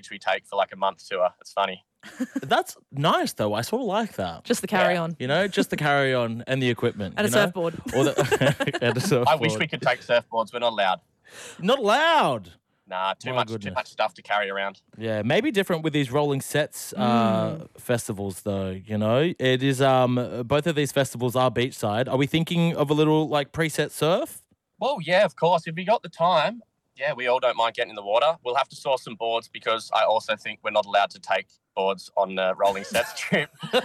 luggage we take for like a month tour. It's funny. That's nice, though. I sort of like that. Just the carry-on. You know, just the carry-on and the equipment. And a surfboard. Or and a surfboard. I wish we could take surfboards. We're not allowed. Not allowed. Nah, too much stuff to carry around. Yeah, maybe different with these Rolling Sets festivals, though. You know, it is. Both of these festivals are beachside. Are we thinking of a little like preset surf? Well, yeah, of course. If we got the time, yeah, we all don't mind getting in the water. We'll have to source some boards because I also think we're not allowed to take boards on the Rolling Sets trip.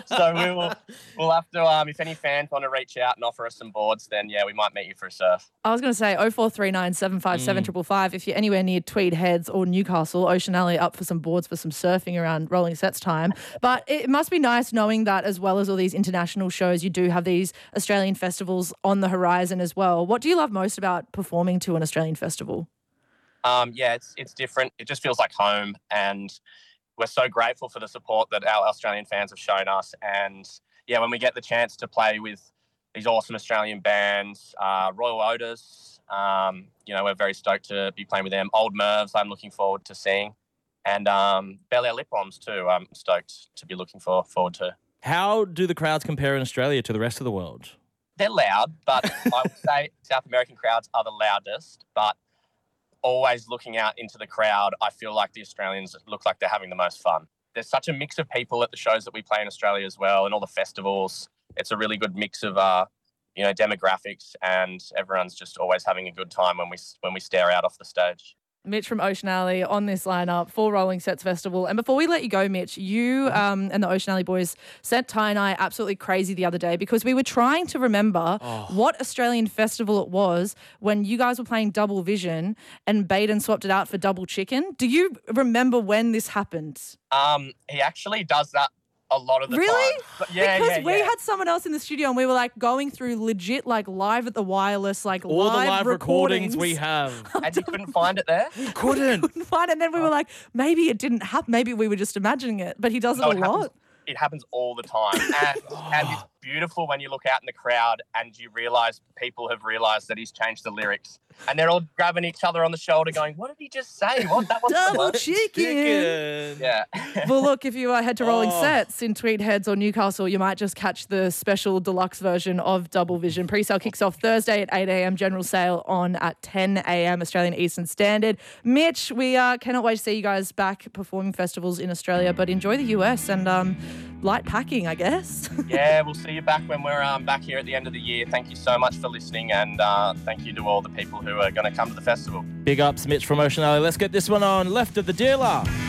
So we'll have to, if any fans want to reach out and offer us some boards, then yeah, we might meet you for a surf. I was going to say 0439 757 555 if you're anywhere near Tweed Heads or Newcastle, Ocean Alley up for some boards for some surfing around Rolling Sets time. But it must be nice knowing that as well as all these international shows, you do have these Australian festivals on the horizon as well. What do you love most about performing to an Australian festival? Yeah, it's different. It just feels like home, and we're so grateful for the support that our Australian fans have shown us. And yeah, when we get the chance to play with these awesome Australian bands, Royal Otis, we're very stoked to be playing with them. Old Mervs, I'm looking forward to seeing, and Bel Air Lip Bombs too. I'm stoked to be looking forward to. How do the crowds compare in Australia to the rest of the world? They're loud, but I would say South American crowds are the loudest, but always looking out into the crowd, I feel like the Australians look like they're having the most fun. There's such a mix of people at the shows that we play in Australia as well, and all the festivals. It's a really good mix of, demographics, and everyone's just always having a good time when we stare out off the stage. Mitch from Ocean Alley on this lineup for Rolling Sets Festival. And before we let you go, Mitch, you and the Ocean Alley boys sent Ty and I absolutely crazy the other day because we were trying to remember what Australian festival it was when you guys were playing Double Vision and Baden swapped it out for Double Chicken. Do you remember when this happened? He actually does that a lot of the really? time. But because we had someone else in the studio and we were like going through legit like live at the wireless, like all the live recordings we have. And you couldn't find it there? We couldn't find it. And then we were like, maybe it didn't happen. Maybe we were just imagining it. But he does it a lot. It happens all the time. And it's beautiful when you look out in the crowd and you realise people have realised that he's changed the lyrics. And they're all grabbing each other on the shoulder going, what did he just say? What? That was Double chicken. Yeah. Well, look, if you head to Rolling Sets in Tweed Heads or Newcastle, you might just catch the special deluxe version of Double Vision. Pre-sale kicks off Thursday at 8 a.m. General sale on at 10 a.m. Australian Eastern Standard. Mitch, we cannot wait to see you guys back performing festivals in Australia, but enjoy the US and light packing, I guess. Yeah, we'll see you back when we're back here at the end of the year. Thank you so much for listening, and thank you to all the people who are going to come to the festival. Big ups, Mitch from Ocean Alley. Let's get this one on Left of the Dealer.